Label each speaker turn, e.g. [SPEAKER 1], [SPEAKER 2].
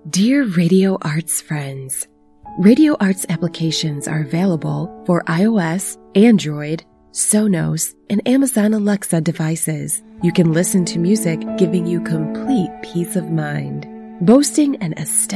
[SPEAKER 1] Dear Radio Arts friends, Radio Arts applications are available for iOS, Android, Sonos, and Amazon Alexa devices. You can listen to music, giving you complete peace of mind. Boasting an aesthetic